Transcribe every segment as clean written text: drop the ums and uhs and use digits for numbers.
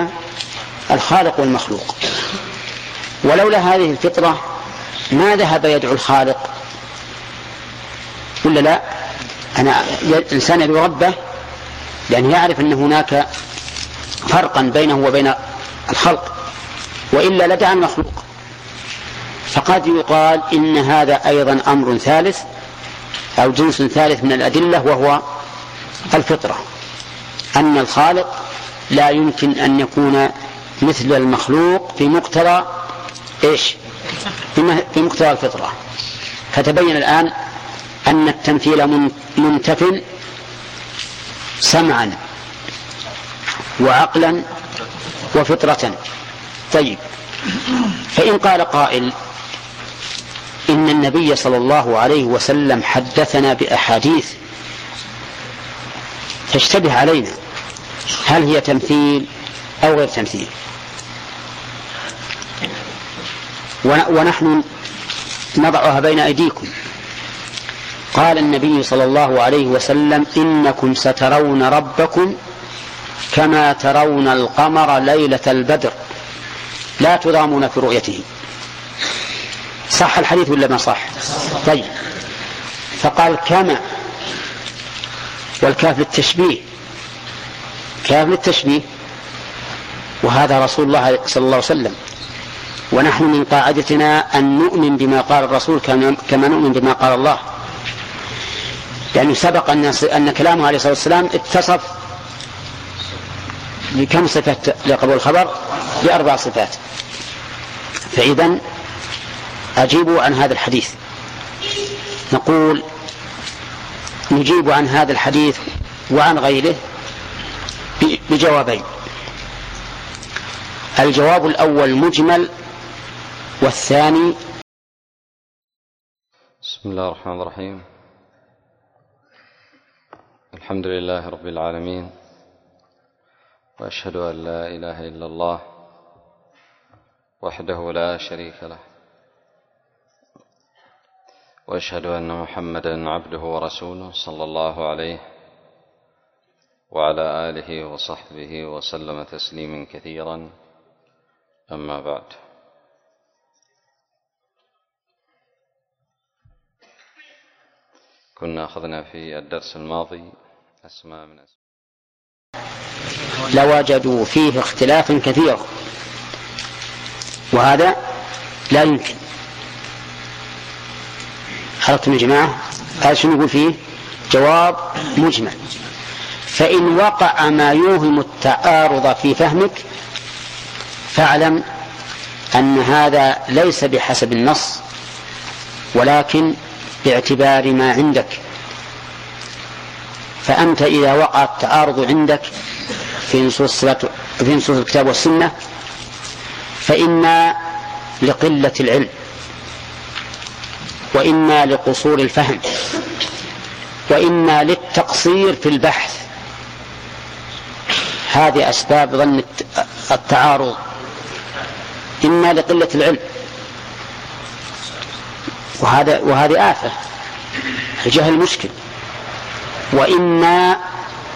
بين الخالق والمخلوق. ولولا هذه الفطرة ما ذهب يدعو الخالق، ولا لا؟ الإنسان يدعو ربه لأن يعرف أن هناك فرقا بينه وبين الخلق، وإلا لدعا المخلوق. فقد يقال إن هذا أيضا أمر ثالث أو جنس ثالث من الأدلة، وهو الفطرة، أن الخالق لا يمكن أن يكون مثل المخلوق في مقتضى في مقتضى الفطرة. فتبين الآن أن التمثيل منتف سمعا وعقلا وفطرة. طيب، فإن قال قائل إن النبي صلى الله عليه وسلم حدثنا بأحاديث تشتبه علينا، هل هي تمثيل أو غير تمثيل؟ ونحن نضعها بين أيديكم. قال النبي صلى الله عليه وسلم: إنكم سترون ربكم كما ترون القمر ليلة البدر لا تضامون في رؤيته. صح الحديث ولا ما صح؟ طيب، فقال كما، والكاف للتشبيه، كاف للتشبيه، وهذا رسول الله صلى الله عليه وسلم. ونحن من قاعدتنا أن نؤمن بما قال الرسول كما نؤمن بما قال الله، لأنه سبق أن كلامه عليه الصلاة والسلام اتصف بكم صفة لقبول الخبر؟ ب4 صفات. فإذن أجيبوا عن هذا الحديث. نقول نجيب عن هذا الحديث وعن غيره بجوابين. الجواب الأول مجمل، والثاني بسم الله الرحمن الرحيم. الحمد لله رب العالمين، وأشهد أن لا إله إلا الله وحده لا شريك له، وأشهد أن محمدا عبده ورسوله صلى الله عليه وعلى آله وصحبه وسلم تسليما كثيرا. أما بعد، كنا أخذنا في الدرس الماضي أسماء من أسماء لوجدوا فيه اختلافا كثيرا، وهذا لا يمكن. عرفتم يا جماعة؟ هذا شنو نقول فيه؟ جواب مجمل. فإن وقع ما يوهم التعارض في فهمك فاعلم أن هذا ليس بحسب النص، ولكن باعتبار ما عندك. فأنت إذا وقع التعارض عندك في نصوص الكتاب والسنة فإما لقلة العلم، وإما لقصور الفهم، وإما للتقصير في البحث. هذه أسباب ظن التعارض. إما لقلة العلم، وهذه آفة، الجهل مشكل. وإما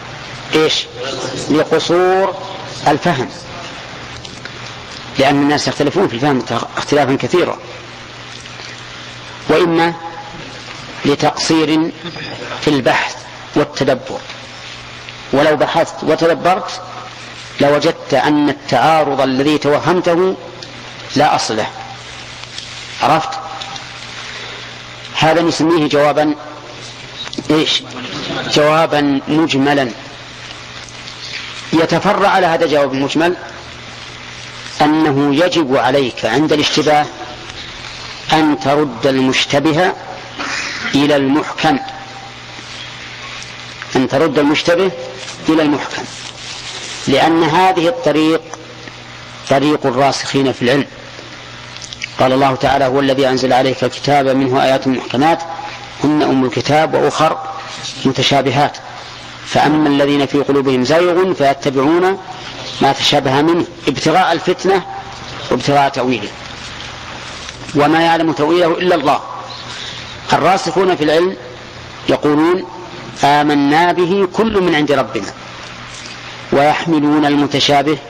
لقصور الفهم، لأن الناس يختلفون في الفهم اختلافا كثيرا. وإما لتقصير في البحث والتدبر. ولو بحثت وتدبرت لوجدت أن التعارض الذي توهمته لا أصل له. عرفت؟ هذا نسميه جوابا جوابا مجملا. يتفرع على هذا الجواب المجمل أنه يجب عليك عند الاشتباه أن ترد المشتبه إلى المحكم، أن ترد المشتبه إلى المحكم، لأن هذه الطريق طريق الراسخين في العلم. قال الله تعالى: هو الذي أنزل عليك الكتاب منه آيات محكمات هن أم الكتاب وأخر متشابهات فأما الذين في قلوبهم زيغ فيتبعون ما تشابه منه ابتغاء الفتنة وابتغاء تأويله وما يعلم تأويله إلا الله. الراسخون في العلم يقولون: آمنا به كل من عند ربنا، ويحملون المتشابه